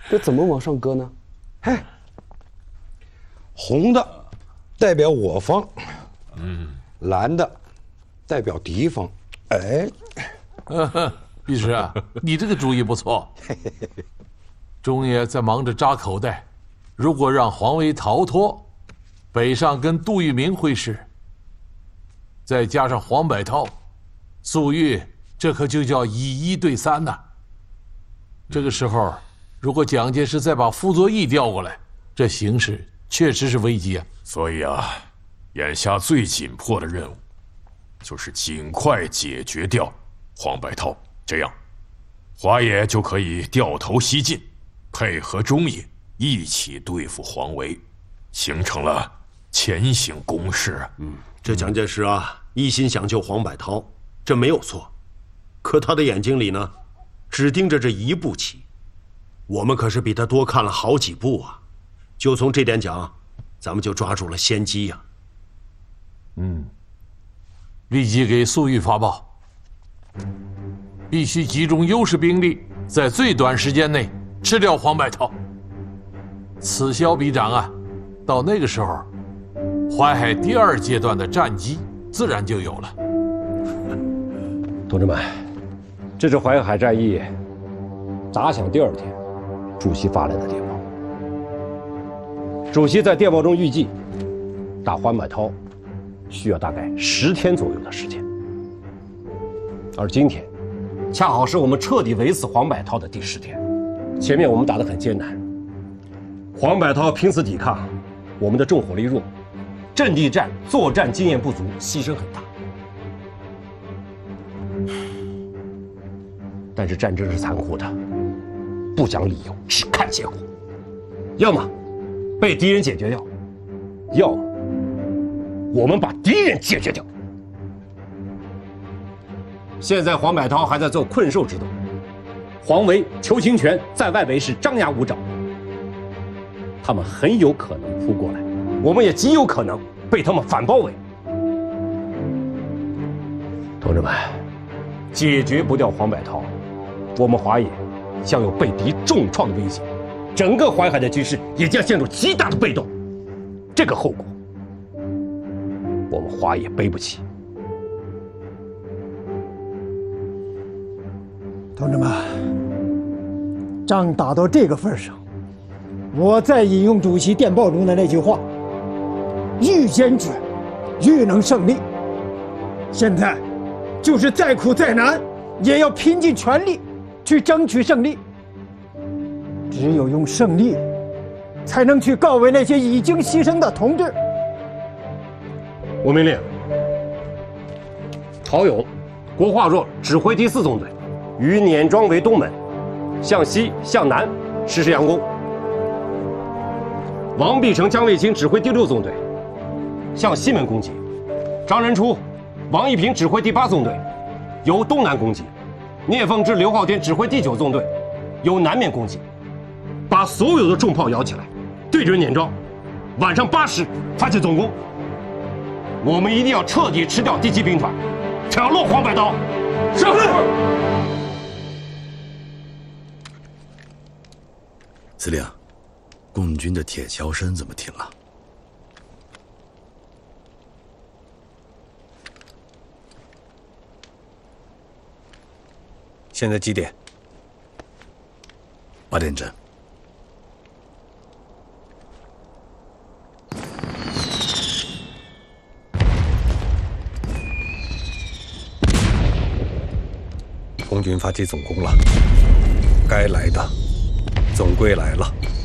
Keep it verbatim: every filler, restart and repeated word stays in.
这怎么往上搁呢？ 嘿，红的代表我方，嗯，蓝的代表敌方。哎， 弼师啊，你这个主意不错。中爷在忙着扎口袋，如果让黄维逃脱，北上跟杜聿明会师，再加上黄百韬、粟裕，这可就叫以一对三呐。这个时候，如果蒋介石再把傅作义调过来，这形势确实是危机啊。 所以啊，眼下最紧迫的任务，就是尽快解决掉黄百韬，这样，华野就可以掉头西进，配合中野一起对付黄维，形成了前行攻势。 嗯，这蒋介石啊，一心想救黄百韬，这没有错。可他的眼睛里呢，只盯着这一步棋，我们可是比他多看了好几步啊。就从这点讲，咱们就抓住了先机呀。 嗯，立即给粟裕发报，必须集中优势兵力，在最短时间内吃掉黄百韬。此消彼长啊，到那个时候，淮海第二阶段的战机自然就有了。 同志们，这是淮海战役打响第二天，主席发来的电报。主席在电报中预计，打黄百韬需要大概十天左右的时间，而今天恰好是我们彻底围死黄百韬的第十天。前面我们打得很艰难，黄百韬拼死抵抗，我们的重火力弱，阵地战作战经验不足，牺牲很大。但是战争是残酷的，不讲理由，只看结果。要么被敌人解决掉，要么我们把敌人解决掉。现在黄百韬还在做困兽之斗，黄维、裘清泉在外围是张牙舞爪，他们很有可能扑过来，我们也极有可能被他们反包围。同志们，解决不掉黄百韬，我们华野将有被敌重创的危险，整个淮海的局势也将陷入极大的被动。这个后果，我们华野背不起。 同志们，仗打到这个份上，我再引用主席电报中的那句话：愈坚决，愈能胜利。现在，就是再苦再难，也要拼尽全力去争取胜利。只有用胜利，才能去告慰那些已经牺牲的同志。 我命令陶勇、郭化若指挥第四纵队，于碾庄为东门，向西向南实施佯攻。王必成、姜卫清指挥第六纵队，向西门攻击。张仁初、王一平指挥第八纵队，由东南攻击。聂凤芝、刘浩天指挥第九纵队，由南面攻击。把所有的重炮摇起来，对准碾庄，晚上八时发起总攻。我们一定要彻底吃掉第七兵团，挑落黄百韬。是。 司令，共军的铁桥山怎么停了？ 现在几点？ 八点整。 共军发起总攻了，该来的总归来了。